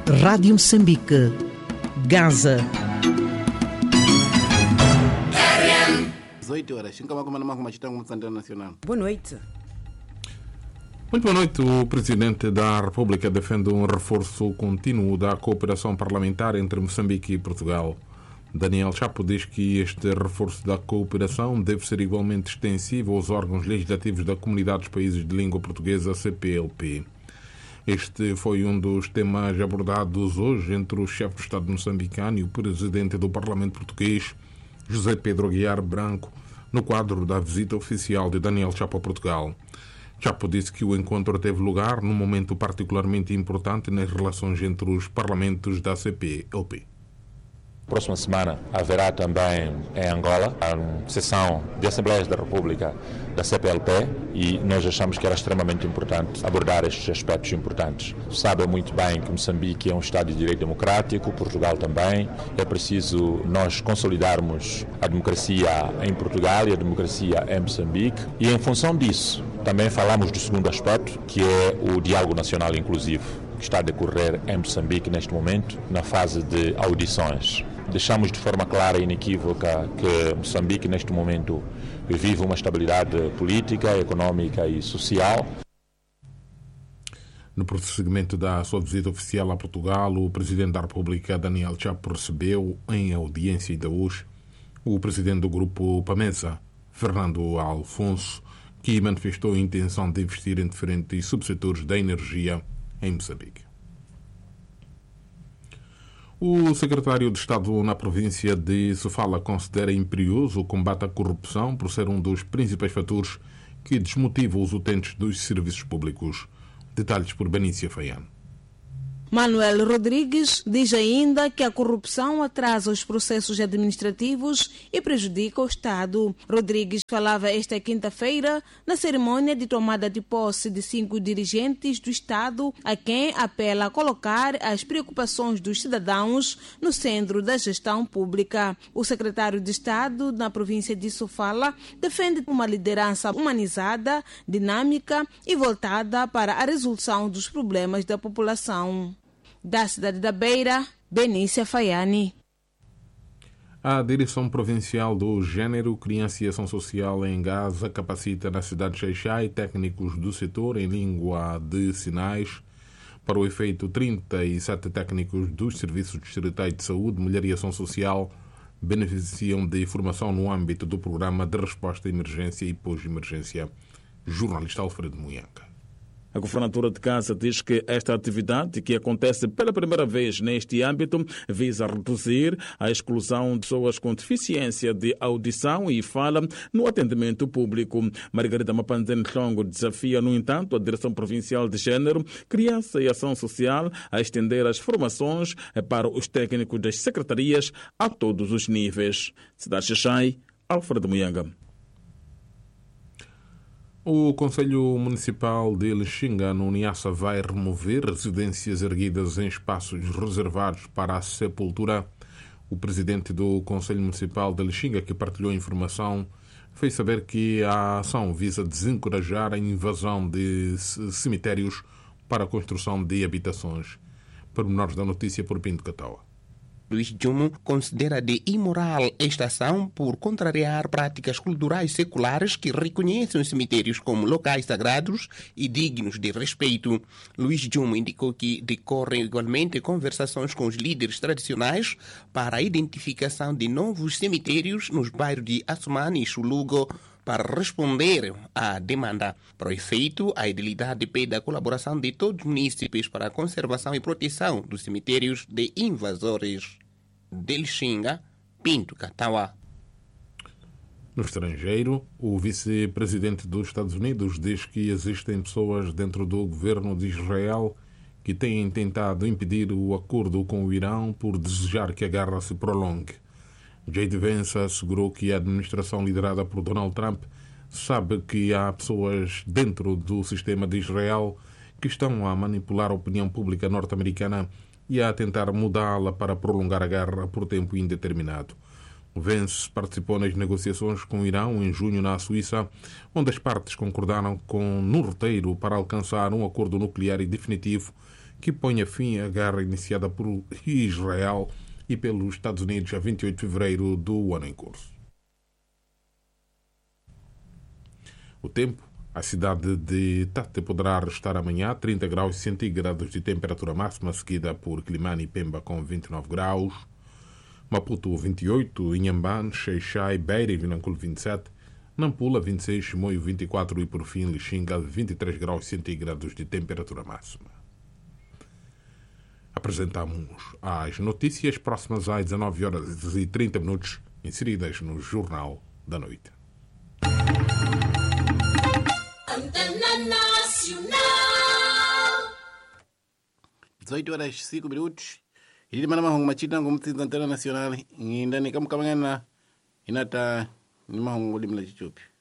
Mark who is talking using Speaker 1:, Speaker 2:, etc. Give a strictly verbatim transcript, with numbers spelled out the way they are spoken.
Speaker 1: Rádio Moçambique, Gaza.
Speaker 2: dezoito horas. Nacional.
Speaker 3: Boa noite.
Speaker 4: Muito boa noite. O Presidente da República defende um reforço contínuo da cooperação parlamentar entre Moçambique e Portugal. Daniel Chapo diz que este reforço da cooperação deve ser igualmente extensivo aos órgãos legislativos da Comunidade dos Países de Língua Portuguesa, C P L P. Este foi um dos temas abordados hoje entre o chefe do Estado moçambicano e o Presidente do Parlamento Português, José Pedro Aguiar Branco, no quadro da visita oficial de Daniel Chapo a Portugal. Chapo disse que o encontro teve lugar num momento particularmente importante nas relações entre os parlamentos da C P L P.
Speaker 5: Próxima semana haverá também em Angola a sessão de Assembleias da República da C P L P e nós achamos que era extremamente importante abordar estes aspectos importantes. Sabe muito bem que Moçambique é um Estado de Direito Democrático, Portugal também. É preciso nós consolidarmos a democracia em Portugal e a democracia em Moçambique e em função disso também falamos do segundo aspecto, que é o diálogo nacional inclusivo, que está a decorrer em Moçambique neste momento, na fase de audições. Deixamos de forma clara e inequívoca que Moçambique neste momento vive uma estabilidade política, económica e social.
Speaker 4: No prosseguimento da sua visita oficial a Portugal, o Presidente da República, Daniel Chapo, recebeu em audiência da U S o Presidente do Grupo PAMESA, Fernando Alfonso, que manifestou a intenção de investir em diferentes subsetores da energia em Moçambique. O secretário de Estado na província de Sofala considera imperioso o combate à corrupção por ser um dos principais fatores que desmotiva os utentes dos serviços públicos. Detalhes por Benícia Faiano.
Speaker 3: Manuel Rodrigues diz ainda que a corrupção atrasa os processos administrativos e prejudica o Estado. Rodrigues falava esta quinta-feira na cerimônia de tomada de posse de cinco dirigentes do Estado, a quem apela a colocar as preocupações dos cidadãos no centro da gestão pública. O secretário de Estado na província de Sofala defende uma liderança humanizada, dinâmica e voltada para a resolução dos problemas da população. Da cidade da Beira, Benícia Faiani.
Speaker 4: A Direção Provincial do Gênero, Criança e Ação Social em Gaza capacita na cidade de Xai-Xai técnicos do setor em língua de sinais. Para o efeito, trinta e sete técnicos dos Serviços Distritais de Saúde, Mulher e Ação Social beneficiam de formação no âmbito do Programa de Resposta à Emergência e Pós-Emergência. Jornalista Alfredo Munhanca.
Speaker 6: A Governatura de Gaza diz que esta atividade, que acontece pela primeira vez neste âmbito, visa reduzir a exclusão de pessoas com deficiência de audição e fala no atendimento público. Margarida Mapanzen Chongo desafia, no entanto, a Direção Provincial de Gênero, Criança e Ação Social a estender as formações para os técnicos das secretarias a todos os níveis. Cidade de Xai, Alfredo Munhanga.
Speaker 4: O Conselho Municipal de Lixinga, no Niassa, vai remover residências erguidas em espaços reservados para a sepultura. O presidente do Conselho Municipal de Lixinga, que partilhou a informação, fez saber que a ação visa desencorajar a invasão de cemitérios para a construção de habitações. Pormenores da notícia por Pinto Cataua.
Speaker 7: Luís Djumo considera de imoral esta ação por contrariar práticas culturais seculares que reconhecem os cemitérios como locais sagrados e dignos de respeito. Luís Djumo indicou que decorrem igualmente conversações com os líderes tradicionais para a identificação de novos cemitérios nos bairros de Assumani e Chulugo, para responder à demanda. Para o efeito, a edilidade pede a colaboração de todos os munícipes para a conservação e proteção dos cemitérios de invasores. De Lixinga, Pinto Cataua.
Speaker 4: No estrangeiro, o vice-presidente dos Estados Unidos diz que existem pessoas dentro do governo de Israel que têm tentado impedir o acordo com o Irão por desejar que a guerra se prolongue. J D. Vance assegurou que a administração liderada por Donald Trump sabe que há pessoas dentro do sistema de Israel que estão a manipular a opinião pública norte-americana e a tentar mudá-la para prolongar a guerra por tempo indeterminado. Vance participou nas negociações com o Irão em junho na Suíça, onde as partes concordaram com no roteiro para alcançar um acordo nuclear e definitivo que ponha fim à guerra iniciada por Israel e pelos Estados Unidos a vinte e oito de fevereiro do ano em curso. O tempo. A cidade de Tete poderá restar amanhã trinta graus centígrados de temperatura máxima, seguida por Climane e Pemba com vinte e nove graus, Maputo vinte e oito, Inhambane, Xai-Xai, Beira e Vilanculo vinte e sete, Nampula vinte e seis, Chimoio vinte e quatro e por fim Lixinga vinte e três graus centígrados de temperatura máxima. Apresentamos as notícias próximas às dezanove horas e trinta minutos, inseridas no Jornal da Noite.
Speaker 2: Antena Nacional. dezoito horas e cinco minutos. Ili mana mahong machita ngumti Antena Nacional. Ngindani kamu kamangana inata ni mahong ulimla chichupi.